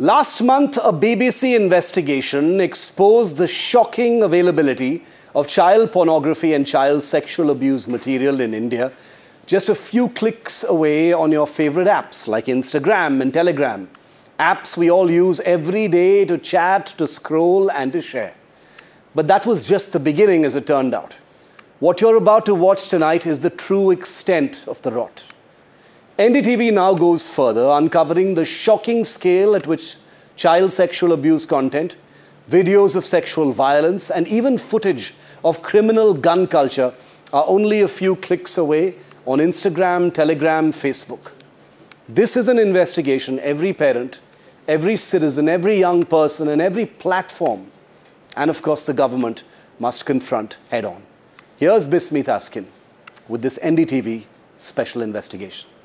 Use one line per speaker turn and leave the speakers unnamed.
Last month, a BBC investigation exposed the shocking availability of child pornography and child sexual abuse material in India, just a few clicks away on your favorite apps like Instagram and Telegram. Apps we all use every day to chat, to scroll and to share. But that was just the beginning, as it turned out. What you're about to watch tonight is the true extent of the rot. NDTV now goes further, uncovering the shocking scale at which child sexual abuse content, videos of sexual violence, and even footage of criminal gun culture are only a few clicks away on Instagram, Telegram, Facebook. This is an investigation every parent, every citizen, every young person, and every platform, and of course the government, must confront head-on. Here's Bismi Taskin with this NDTV special investigation.